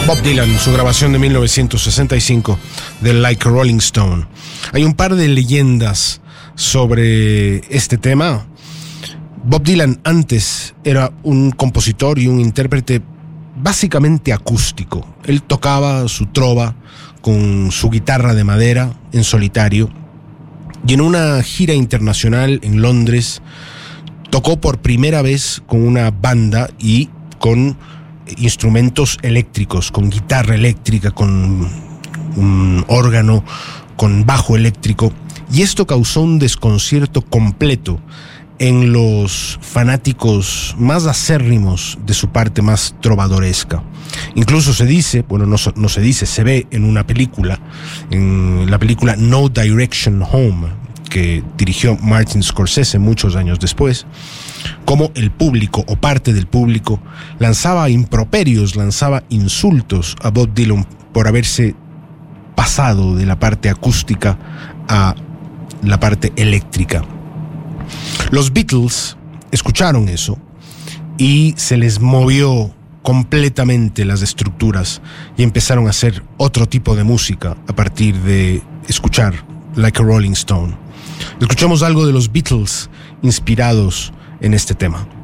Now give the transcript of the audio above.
Bob Dylan, su grabación de 1965 de Like a Rolling Stone. Hay un par de leyendas sobre este tema. Bob Dylan antes era un compositor y un intérprete básicamente acústico. Él tocaba su trova con su guitarra de madera en solitario, y en una gira internacional en Londres tocó por primera vez con una banda y con instrumentos eléctricos, con guitarra eléctrica, con un órgano, con bajo eléctrico, y esto causó un desconcierto completo en los fanáticos más acérrimos de su parte más trovadoresca. Incluso se dice, bueno, no se dice, se ve en una película, en la película No Direction Home, que dirigió Martin Scorsese muchos años después, como el público o parte del público lanzaba improperios, lanzaba insultos a Bob Dylan por haberse pasado de la parte acústica a la parte eléctrica. Los Beatles escucharon eso y se les movió completamente las estructuras y empezaron a hacer otro tipo de música a partir de escuchar Like a Rolling Stone. Escuchamos algo de los Beatles inspirados en este tema.